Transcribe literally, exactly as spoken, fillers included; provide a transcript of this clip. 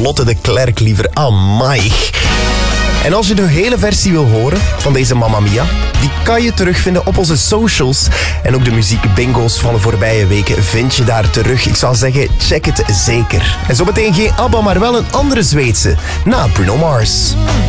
Lotte de Klerk liever. Amai. En als je de hele versie wil horen van deze Mamma Mia, die kan je terugvinden op onze socials. En ook de muziekbingo's van de voorbije weken vind je daar terug. Ik zou zeggen, check het zeker. En zometeen geen ABBA, maar wel een andere Zweedse, na Bruno Mars.